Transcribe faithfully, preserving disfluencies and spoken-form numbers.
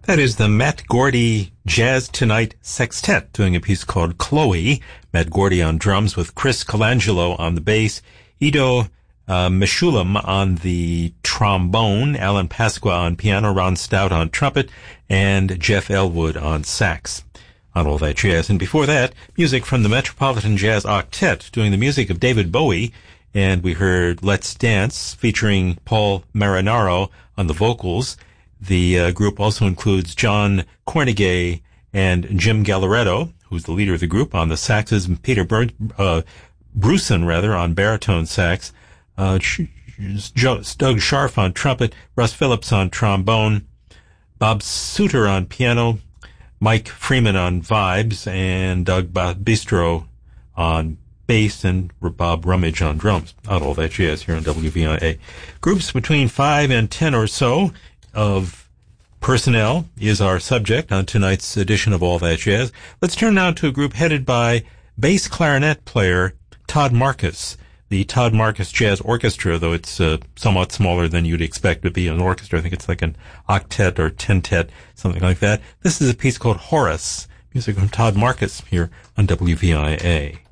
That is the Matt Gordy Jazz Tonight Sextet doing a piece called Chloe. Matt Gordy on drums with Chris Colangelo on the bass, Ido uh, Meshulam on the trombone, Alan Pasqua on piano, Ron Stout on trumpet, and Jeff Elwood on sax on All That Jazz. And before that, music from the Metropolitan Jazz Octet doing the music of David Bowie. And we heard Let's Dance featuring Paul Marinaro on the vocals. The uh, group also includes John Cornegay and Jim Gallaretto, who's the leader of the group, on the saxes, and Peter Bur- uh, Bruson, rather, on baritone sax, uh, Doug Scharf on trumpet, Russ Phillips on trombone, Bob Suter on piano, Mike Freeman on vibes, and Doug Bistro on bass, and Bob Rummage on drums. Not All That Jazz here on W V I A. Groups between five and ten or so of personnel is our subject on tonight's edition of All That Jazz. Let's turn now to a group headed by bass clarinet player Todd Marcus. The Todd Marcus Jazz Orchestra, though it's uh, somewhat smaller than you'd expect to be an orchestra. I think it's like an octet or tentet, something like that. This is a piece called Horace, music from Todd Marcus here on W V I A.